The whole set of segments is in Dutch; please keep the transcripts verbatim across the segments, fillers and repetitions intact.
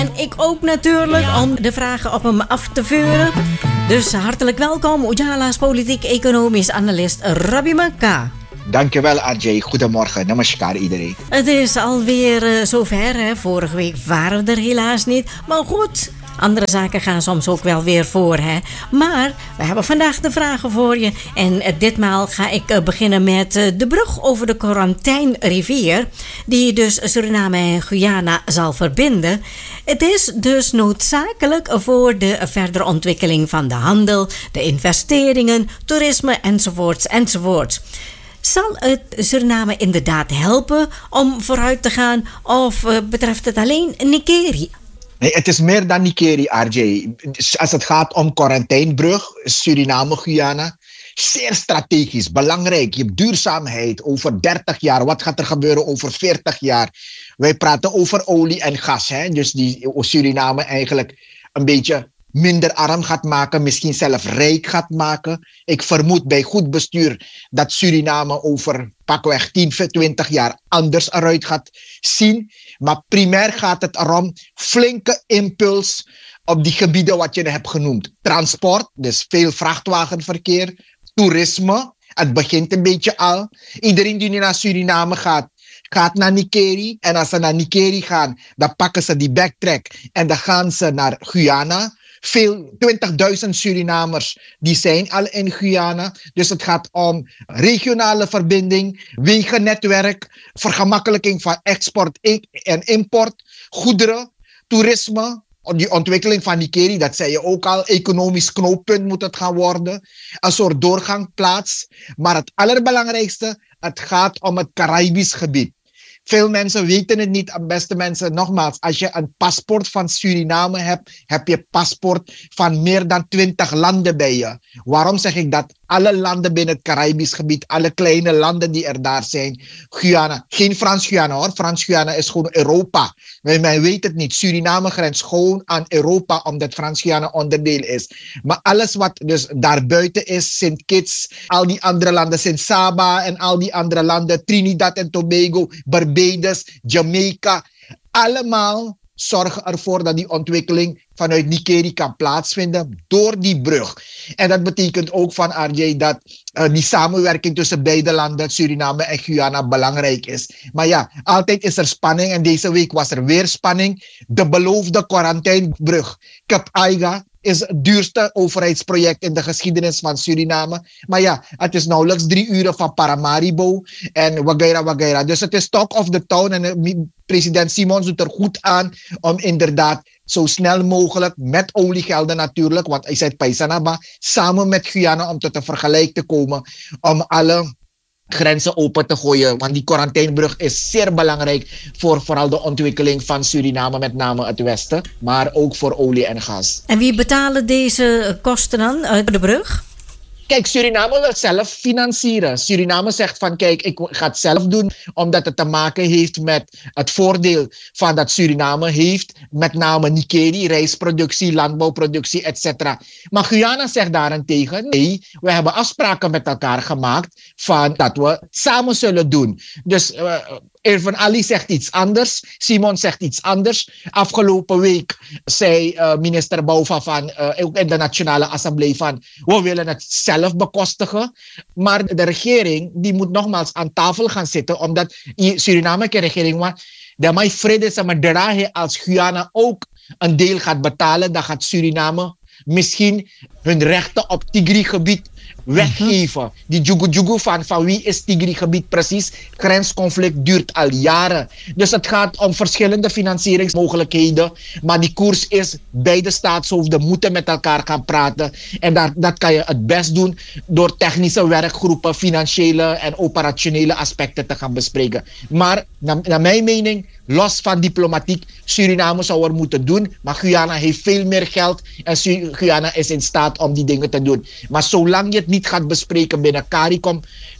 En ik ook natuurlijk om de vragen op hem af te vuren. Dus hartelijk welkom, Ujala's politiek-economisch analist Rabi Maka. Dankjewel R J, goedemorgen, namaskar iedereen. Het is alweer uh, zover, hè. Vorige week waren we er helaas niet. Maar goed, andere zaken gaan soms ook wel weer voor, hè. Maar we hebben vandaag de vragen voor je. En uh, ditmaal ga ik uh, beginnen met uh, de brug over de Corentyne-rivier, die dus Suriname en Guyana zal verbinden. Het is dus noodzakelijk voor de verdere ontwikkeling van de handel, de investeringen, toerisme enzovoorts enzovoorts. Zal het Suriname inderdaad helpen om vooruit te gaan of uh, betreft het alleen Nikeri? Nee, het is meer dan Nikeri, R J. Als het gaat om Corentynebrug, Suriname, Guyana, zeer strategisch, belangrijk. Je hebt duurzaamheid over dertig jaar. Wat gaat er gebeuren over veertig jaar? Wij praten over olie en gas, hè? Dus die Suriname eigenlijk een beetje minder arm gaat maken, misschien zelf rijk gaat maken. Ik vermoed bij goed bestuur dat Suriname over pakweg tien, twintig jaar anders eruit gaat zien. Maar primair gaat het erom flinke impuls op die gebieden wat je hebt genoemd. Transport, dus veel vrachtwagenverkeer, toerisme. Het begint een beetje al. Iedereen die nu naar Suriname gaat, gaat naar Nikeri. En als ze naar Nikeri gaan, dan pakken ze die backtrack en dan gaan ze naar Guyana. Veel, twintigduizend Surinamers, die zijn al in Guyana. Dus het gaat om regionale verbinding, wegennetwerk, vergemakkelijking van export en import, goederen, toerisme. Die ontwikkeling van Nikeri, dat zei je ook al, economisch knooppunt moet het gaan worden. Een soort doorgangplaats. Maar het allerbelangrijkste, het gaat om het Caribisch gebied. Veel mensen weten het niet, beste mensen. Nogmaals, als je een paspoort van Suriname hebt, heb je paspoort van meer dan twintig landen bij je. Waarom zeg ik dat? Alle landen binnen het Caribisch gebied, alle kleine landen die er daar zijn. Guyana, geen Frans-Guyana hoor. Frans-Guyana is gewoon Europa. Men, men weet het niet. Suriname grenst gewoon aan Europa, omdat Frans-Guyana onderdeel is. Maar alles wat dus daarbuiten is, Sint Kitts, al die andere landen, Sint Saba en al die andere landen, Trinidad en Tobago, Barbados, Jamaica, allemaal zorgen ervoor dat die ontwikkeling vanuit Nikeri kan plaatsvinden door die brug. En dat betekent ook van R J dat uh, die samenwerking tussen beide landen, Suriname en Guyana, belangrijk is. Maar ja, altijd is er spanning en deze week was er weer spanning. De beloofde Corentynebrug, Cap Aiga, is het duurste overheidsproject in de geschiedenis van Suriname. Maar ja, het is nauwelijks drie uren van Paramaribo en Wagaira Wagaira. Dus het is talk of the town en uh, president Simons doet er goed aan om inderdaad zo snel mogelijk, met oliegelden natuurlijk, want hij zei Paisanaba, samen met Guyana om tot een vergelijk te komen, om alle grenzen open te gooien. Want die Corentynebrug is zeer belangrijk voor vooral de ontwikkeling van Suriname, met name het westen, maar ook voor olie en gas. En wie betalen deze kosten dan, uh, de brug? Kijk, Suriname wil zelf financieren. Suriname zegt van kijk, ik ga het zelf doen omdat het te maken heeft met het voordeel van dat Suriname heeft. Met name Nikeri, rijstproductie, landbouwproductie, et cetera. Maar Guyana zegt daarentegen, nee, we hebben afspraken met elkaar gemaakt van dat we samen zullen doen. Dus uh, Irfan Ali zegt iets anders, Simon zegt iets anders. Afgelopen week zei uh, minister Bouva van, uh, ook in de Nationale Assemblée van, we willen het zelf bekostigen. Maar de regering die moet nogmaals aan tafel gaan zitten, omdat die Surinamese regering, maar de mij vrede is, maar de als Guyana ook een deel gaat betalen, dan gaat Suriname misschien hun rechten op Tigri-gebied weggeven. Uh-huh. Die jugu-jugu van, van wie is Tigri-gebied precies? Grensconflict duurt al jaren. Dus het gaat om verschillende financieringsmogelijkheden. Maar die koers is, beide staatshoofden moeten met elkaar gaan praten. En dat, dat kan je het best doen door technische werkgroepen, financiële en operationele aspecten te gaan bespreken. Maar naar, naar mijn mening, los van diplomatiek, Suriname zou er moeten doen. Maar Guyana heeft veel meer geld en Guyana is in staat om die dingen te doen. Maar zolang je het niet gaat bespreken binnen CARICOM,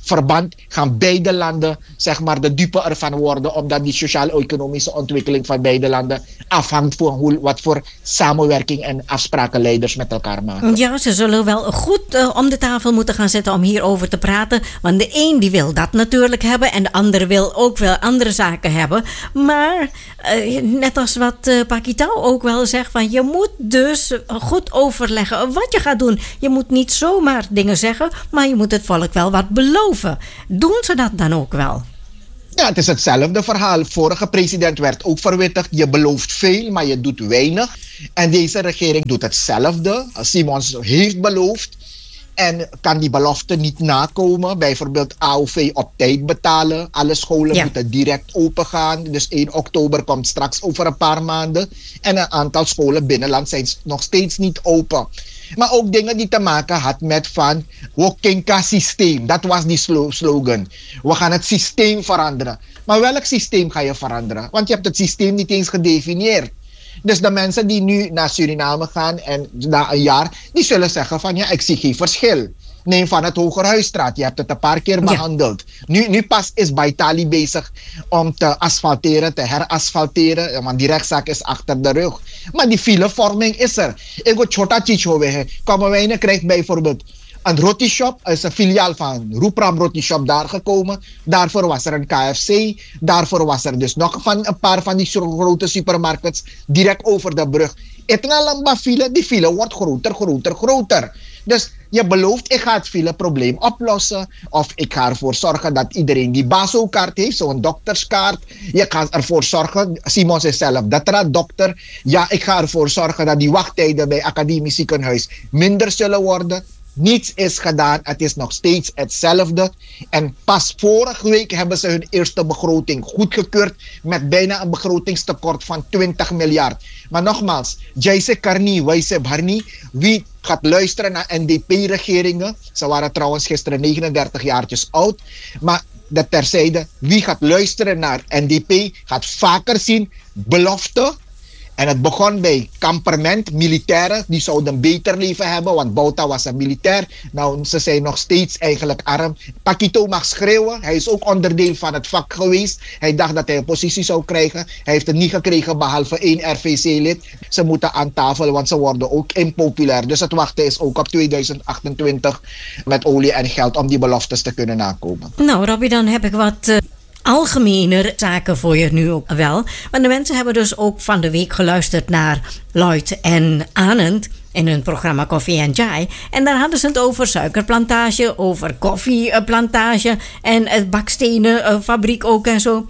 verband gaan beide landen zeg maar, de dupe ervan worden, omdat die sociaal-economische ontwikkeling van beide landen afhangt van hoe, wat voor samenwerking en afspraken leiders met elkaar maken. Ja, ze zullen wel goed uh, om de tafel moeten gaan zitten om hierover te praten. Want de een die wil dat natuurlijk hebben en de ander wil ook wel andere zaken hebben. Maar uh, net als wat uh, Pakitao ook wel zegt, van je moet dus goed overleggen wat je gaat doen. Je moet niet zomaar dingen zeggen, maar je moet het volk wel wat beloven. Doen ze dat dan ook wel? Ja, het is hetzelfde verhaal. Vorige president werd ook verwittigd. Je belooft veel, maar je doet weinig. En deze regering doet hetzelfde. Simons heeft beloofd en kan die belofte niet nakomen. Bijvoorbeeld A O V op tijd betalen. Alle scholen ja. moeten direct open gaan. Dus één oktober komt straks over een paar maanden. En een aantal scholen binnenland zijn nog steeds niet open. Maar ook dingen die te maken had met van Wokinka systeem. Dat was die slogan. We gaan het systeem veranderen. Maar welk systeem ga je veranderen? Want je hebt het systeem niet eens gedefinieerd. Dus de mensen die nu naar Suriname gaan en na een jaar, die zullen zeggen van ja, ik zie geen verschil. Neem van het Hogerhuisstraat, je hebt het een paar keer behandeld. Ja. Nu, nu pas is Baitali bezig om te asfalteren, te herasfalteren, want die rechtszaak is achter de rug. Maar die filevorming is er. Ik wil Chota Chicho wegen. Kommerwijnen krijgt bijvoorbeeld een roti shop, is een filiaal van Roepram Roti Shop daar gekomen. Daarvoor was er een K F C. Daarvoor was er dus nog van een paar van die grote supermarkets direct over de brug. Etna file, die file wordt groter, groter, groter. Dus je belooft, ik ga het fileprobleem oplossen. Of ik ga ervoor zorgen dat iedereen die BASO-kaart heeft, zo'n dokterskaart. Je gaat ervoor zorgen, Simons is zelf dokter. Ja, ik ga ervoor zorgen dat die wachttijden bij academisch ziekenhuis minder zullen worden. Niets is gedaan, het is nog steeds hetzelfde. En pas vorige week hebben ze hun eerste begroting goedgekeurd met bijna een begrotingstekort van twintig miljard. Maar nogmaals, Jaise Karni, Wijse Barni, wie gaat luisteren naar N D P-regeringen? Ze waren trouwens gisteren negenendertig jaartjes oud. Maar dat terzijde, wie gaat luisteren naar N D P, gaat vaker zien belofte. En het begon bij kamperment, militairen, die zouden een beter leven hebben, want Bouta was een militair. Nou, ze zijn nog steeds eigenlijk arm. Pakito mag schreeuwen, hij is ook onderdeel van het vak geweest. Hij dacht dat hij een positie zou krijgen. Hij heeft het niet gekregen, behalve één R V C-lid. Ze moeten aan tafel, want ze worden ook impopulair. Dus het wachten is ook op tweeduizend achtentwintig met olie en geld om die beloftes te kunnen nakomen. Nou, Robbie, dan heb ik wat... Uh... algemener zaken voor je nu ook wel. Want de mensen hebben dus ook van de week geluisterd naar Lloyd en Anand in hun programma Koffie en Chai. En daar hadden ze het over suikerplantage, over koffieplantage en het bakstenenfabriek ook en zo.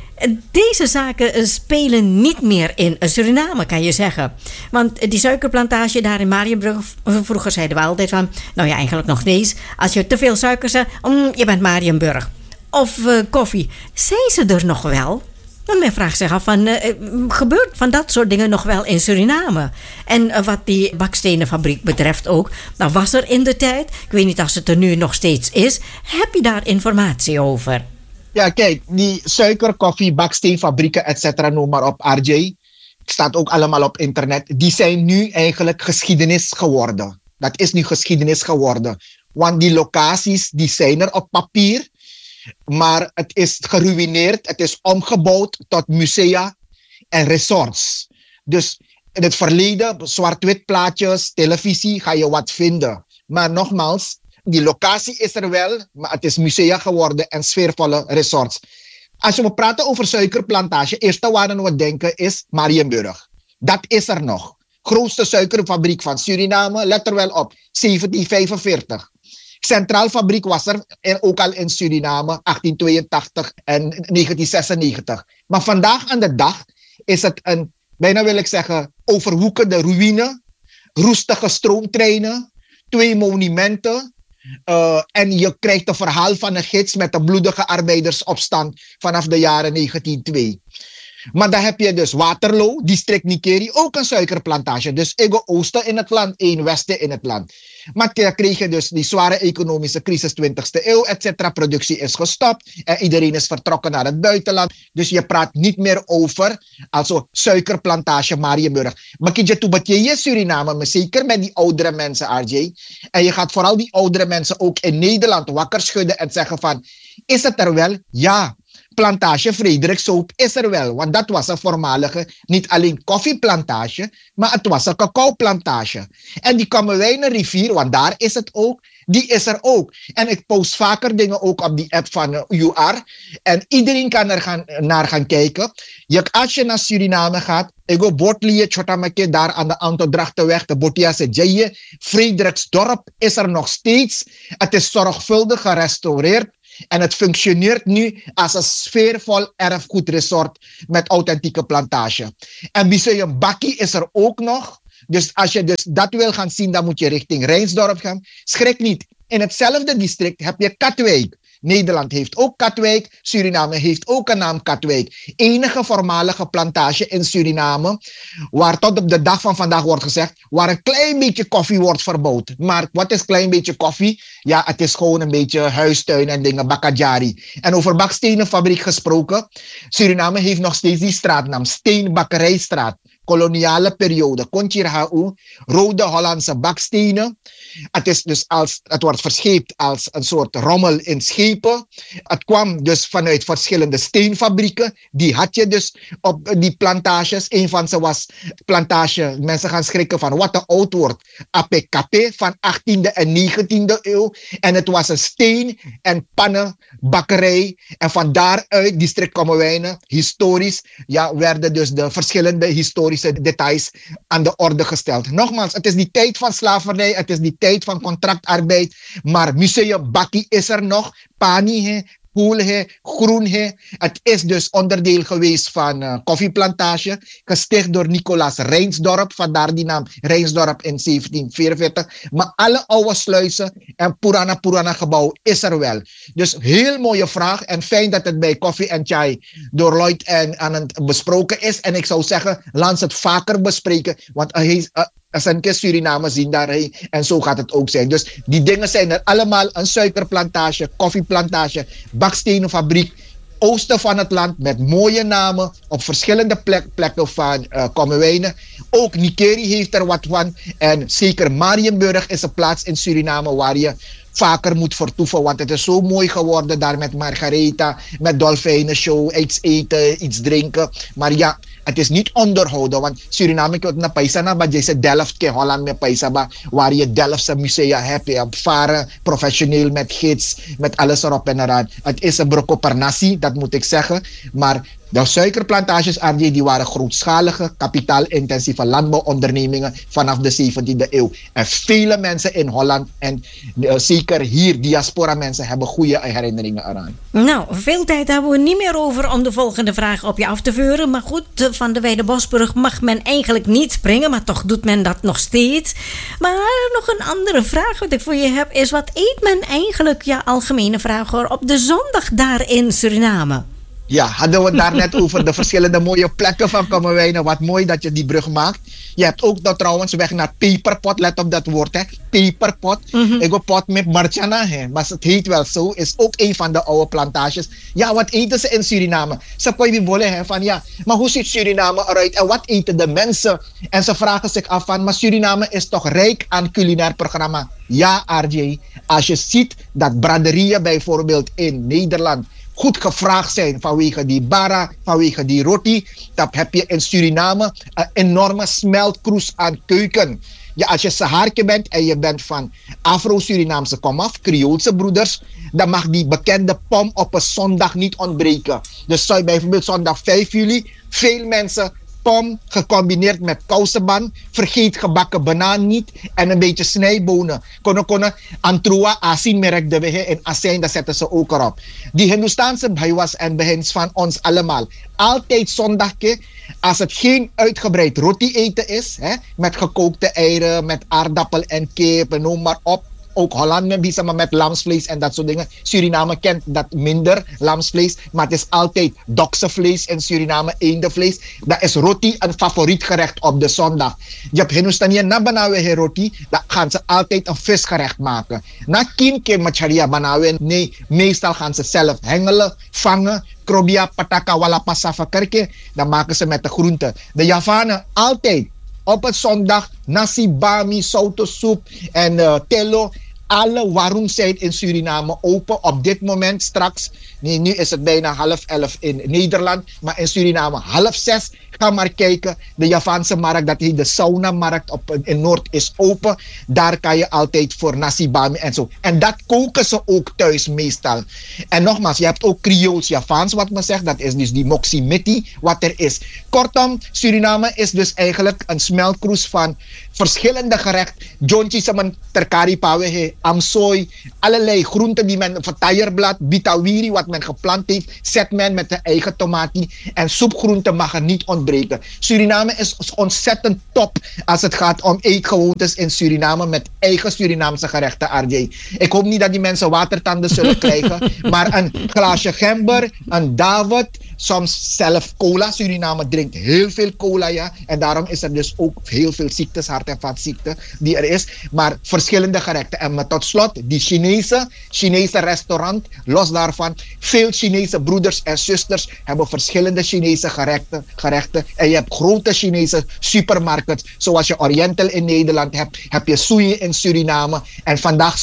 Deze zaken spelen niet meer in Suriname, kan je zeggen. Want die suikerplantage daar in Marienbrug, vroeger zeiden we altijd van, nou ja, eigenlijk nog steeds, als je te veel suiker zet, mm, je bent Marienburg. Of uh, koffie. Zijn ze er nog wel? Dan men vraagt zich af, van, uh, gebeurt van dat soort dingen nog wel in Suriname? En uh, wat die bakstenenfabriek betreft ook, nou was er in de tijd, ik weet niet of het er nu nog steeds is, heb je daar informatie over? Ja, kijk, die suiker, koffie, baksteenfabrieken, et cetera, noem maar op, R J, staat ook allemaal op internet, die zijn nu eigenlijk geschiedenis geworden. Dat is nu geschiedenis geworden. Want die locaties, die zijn er op papier, maar het is geruïneerd, het is omgebouwd tot musea en resorts. Dus in het verleden, zwart-wit plaatjes, televisie, ga je wat vinden. Maar nogmaals, die locatie is er wel, maar het is musea geworden en sfeervolle resorts. Als we praten over suikerplantage, eerste waar we denken is Marienburg. Dat is er nog. Grootste suikerfabriek van Suriname, let er wel op, zeventien vijfenveertig. Centraalfabriek was er ook al in Suriname, achttien tweeëntachtig en negentien zesennegentig. Maar vandaag aan de dag is het een, bijna wil ik zeggen, overwoekende ruïne, roestige stroomtreinen, twee monumenten. Uh, en je krijgt een verhaal van een gids met een bloedige arbeidersopstand vanaf de jaren negentien twee. Maar dan heb je dus Waterloo, district Nikeri, ook een suikerplantage. Dus ego oosten in het land, één westen in het land. Maar dan kreeg je dus die zware economische crisis twintigste eeuw, et cetera. Productie is gestopt en iedereen is vertrokken naar het buitenland. Dus je praat niet meer over also suikerplantage Marienburg. Maar kijk je toe je Suriname, maar zeker met die oudere mensen, R J. En je gaat vooral die oudere mensen ook in Nederland wakker schudden en zeggen van, is het er wel? Ja. Plantage Frederiksoop is er wel, want dat was een voormalige, niet alleen koffieplantage, maar het was een cacaoplantage. En die Kommerwijnenrivier, want daar is het ook, die is er ook. En ik post vaker dingen ook op die app van uh, U R. En iedereen kan er gaan, naar gaan kijken. Je, als je naar Suriname gaat, ik go Botlie, Chotamake, daar aan de Antodrachtenweg, de Botiase Djeje, Frederiksdorp is er nog steeds. Het is zorgvuldig gerestaureerd. En het functioneert nu als een sfeervol erfgoedresort met authentieke plantage. En Museum Bakkie is er ook nog. Dus als je dus dat wil gaan zien, dan moet je richting Rijnsdorp gaan. Schrik niet. In hetzelfde district heb je Katwijk. Nederland heeft ook Katwijk. Suriname heeft ook een naam Katwijk. Enige voormalige plantage in Suriname, waar tot op de dag van vandaag wordt gezegd, waar een klein beetje koffie wordt verbouwd. Maar wat is klein beetje koffie? Ja, het is gewoon een beetje huistuin en dingen, bakajari. En over bakstenenfabriek gesproken, Suriname heeft nog steeds die straatnaam, Steenbakkerijstraat. Koloniale periode, Kontjirhau, rode Hollandse bakstenen. Het is dus als, het wordt verscheept als een soort rommel in schepen. Het kwam dus vanuit verschillende steenfabrieken. Die had je dus op die plantages. Een van ze was plantage, mensen gaan schrikken van wat een oud woord. Apekape van achttiende en negentiende eeuw. En het was een steen- en pannenbakkerij. En van daaruit, district Kommerwijnen, historisch, ja, werden dus de verschillende historische details aan de orde gesteld. Nogmaals, het is die tijd van slavernij, het is die tijd van contractarbeid, maar Museum Bakkie is er nog, Pani he, Poel he, Groen he. Het is dus onderdeel geweest van uh, koffieplantage, gesticht door Nicolaas Rijnsdorp, vandaar die naam Rijnsdorp in zeventien vierenveertig. Maar alle oude sluizen en Purana Purana gebouw is er wel. Dus heel mooie vraag en fijn dat het bij Koffie en Chai door Lloyd en aan het besproken is. En ik zou zeggen, laat het vaker bespreken, want uh, uh, er zijn keer Suriname zien daarheen en zo gaat het ook zijn. Dus die dingen zijn er allemaal, een suikerplantage, koffieplantage, bakstenenfabriek, oosten van het land met mooie namen op verschillende plek, plekken van uh, Kommerwijnen. Ook Nikeri heeft er wat van en zeker Marienburg is een plaats in Suriname waar je vaker moet vertoeven, want het is zo mooi geworden daar met Margaretha, met dolfijnenshow, iets eten, iets drinken. Maar ja, het is niet onderhouden, want Suriname komt naar Paisa, maar je zegt Delft, ke Holland met Paisa, waar je Delftse musea hebt, je hebt varen, professioneel met gids, met alles erop en eraan. Het is een brokopernassie, dat moet ik zeggen, maar de suikerplantages, R J, die waren grootschalige, kapitaalintensieve landbouwondernemingen vanaf de zeventiende eeuw. En vele mensen in Holland en uh, zeker hier, diaspora mensen, hebben goede herinneringen eraan. Nou, veel tijd hebben we niet meer over om de volgende vraag op je af te vuren. Maar goed, van de Wijde Bosbrug mag men eigenlijk niet springen, maar toch doet men dat nog steeds. Maar nog een andere vraag wat ik voor je heb is, wat eet men eigenlijk, ja, algemene vraag hoor, op de zondag daar in Suriname? Ja, hadden we het daar net over de verschillende mooie plekken van Kommerwijnen. Wat mooi dat je die brug maakt. Je hebt ook dat trouwens weg naar peperpot. Let op dat woord, hè. Peperpot. Mm-hmm. Ik heb pot met marchana, hè. Maar het heet wel zo. Is ook een van de oude plantages. Ja, wat eten ze in Suriname? Ze kon je bollen, hè, van ja, maar hoe ziet Suriname eruit? En wat eten de mensen? En ze vragen zich af van, maar Suriname is toch rijk aan culinair programma? Ja, R J. Als je ziet dat braderieën bijvoorbeeld in Nederland goed gevraagd zijn vanwege die bara, vanwege die roti, dan heb je in Suriname een enorme smeltkroes aan keuken. Ja, als je Saharke bent en je bent van Afro-Surinaamse komaf, Creoolse broeders, dan mag die bekende pom op een zondag niet ontbreken. Dus zou je bijvoorbeeld zondag vijf juli, veel mensen pom gecombineerd met kousenban, vergeet gebakken banaan niet en een beetje snijbonen. Kono kono antrua asin merk de wehe en asijn, dat zetten ze ook erop. Die Hindoestaanse bijwas en behins van ons allemaal. Altijd zondagke, als het geen uitgebreid roti eten is, hè, met gekookte eieren, met aardappel en kip en noem maar op, ook Holland met bisa met lamsvlees en dat soort dingen. Suriname kent dat minder, lamsvlees. Maar het is altijd doksevlees in Suriname, eendenvlees. Dat is roti een favoriet gerecht op de zondag. Je hebt Hindustanië na banawe roti, dan gaan ze altijd een visgerecht maken. Na kin keer macharia banawe, nee, meestal gaan ze zelf hengelen, vangen. Krobia, pataka, wala pasava kerke. Dan maken ze met de groenten. De Javanen altijd op het zondag nasi bami, soep en uh, tello. Alle warung zijn in Suriname open. Op dit moment straks, nee, nu is het bijna half elf in Nederland, maar in Suriname half zes. Ga maar kijken. De Javaanse markt, dat heet de sauna-markt op, in Noord, is open. Daar kan je altijd voor nasi bami en zo. En dat koken ze ook thuis meestal. En nogmaals, je hebt ook Creools Javaans, wat men zegt. Dat is dus die moximiti, wat er is. Kortom, Suriname is dus eigenlijk een smeltkroes van verschillende gerechten. Jonchi saman terkari pawe, amsoy, allerlei groenten die men, vertaierblad, bitawiri, wat men geplant heeft, zet men met de eigen tomatie. En soepgroenten mag er niet ontbreken. Suriname is ontzettend top als het gaat om eetgewoontes in Suriname met eigen Surinaamse gerechten, R J. Ik hoop niet dat die mensen watertanden zullen krijgen, maar een glaasje gember, een David, soms zelf cola. Suriname drinkt heel veel cola, ja. En daarom is er dus ook heel veel ziektes, hart- en vaatziekten die er is. Maar verschillende gerechten. En tot slot, die Chinese, Chinese restaurant, los daarvan. Veel Chinese broeders en zusters hebben verschillende Chinese gerechten. gerechten. En je hebt grote Chinese supermarkets. Zoals je Oriental in Nederland hebt, heb je Suyi in Suriname. En vandaag